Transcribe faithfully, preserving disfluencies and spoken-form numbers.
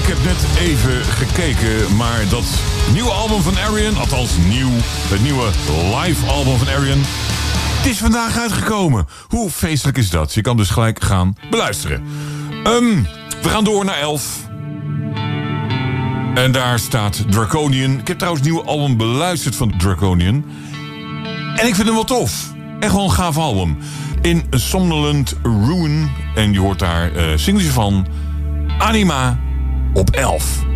heb net even gekeken, maar dat nieuwe album van Arian, althans nieuw, het nieuwe live album van Arian, het is vandaag uitgekomen. Hoe feestelijk is dat? Je kan dus gelijk gaan beluisteren. Um, we gaan door naar elf. En daar staat Draconian. Ik heb trouwens het nieuwe album beluisterd van Draconian. En ik vind hem wel tof. Echt wel een gaaf album. In Somnolent Ruin. En je hoort daar uh, singeltje van Anima op elf.